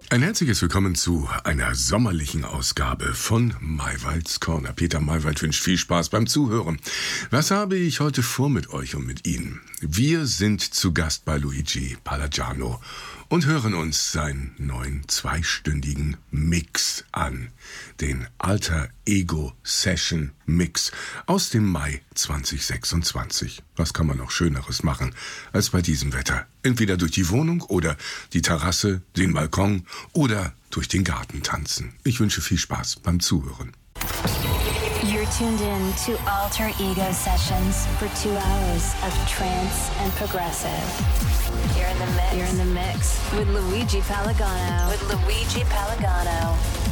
Ein herzliches Willkommen zu einer sommerlichen Ausgabe von Maywalds Corner. Peter Maywald wünscht viel Spaß beim Zuhören. Was habe ich heute vor mit euch und mit Ihnen? Wir sind zu Gast bei Luigi Palagiano und hören uns seinen neuen zweistündigen Mix an. Den Alter Ego Session Mix aus dem Mai 2026. Was kann man noch Schöneres machen als bei diesem Wetter? Entweder durch die Wohnung oder die Terrasse, den Balkon oder durch den Garten tanzen. Ich wünsche viel Spaß beim Zuhören. You're tuned in to Alter Ego Sessions for 2 hours of trance and progressive. You're in the mix with Luigi Palagano.